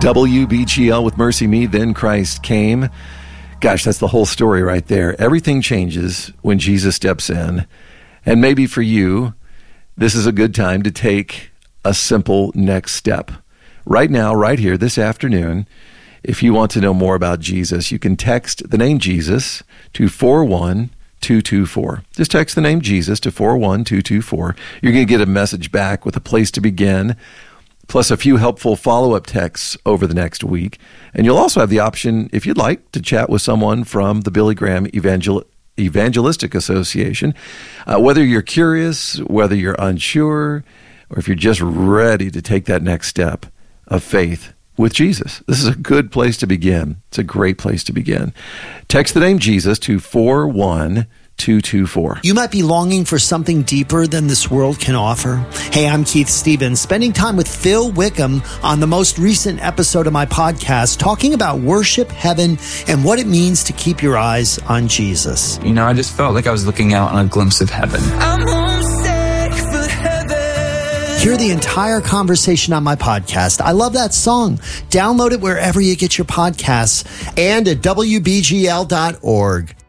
WBGL with Mercy Me, Then Christ Came. Gosh, that's the whole story right there. Everything changes when Jesus steps in. And maybe for you, this is a good time to take a simple next step. Right now, right here, this afternoon, if you want to know more about Jesus, you can text the name Jesus to 41224. Just text the name Jesus to 41224. You're going to get a message back with a place to begin, plus a few helpful follow-up texts over the next week. And you'll also have the option, if you'd like, to chat with someone from the Billy Graham Evangelistic Association. Whether you're curious, whether you're unsure, or if you're just ready to take that next step of faith with Jesus. This is a good place to begin. It's a great place to begin. Text the name Jesus to 41224. You might be longing for something deeper than this world can offer. Hey, I'm Keith Stevens, spending time with Phil Wickham on the most recent episode of my podcast, talking about worship, heaven, and what it means to keep your eyes on Jesus. You know, I just felt like I was looking out on a glimpse of heaven. I'm homesick for heaven. Hear the entire conversation on my podcast. I love that song. Download it wherever you get your podcasts and at WBGL.org.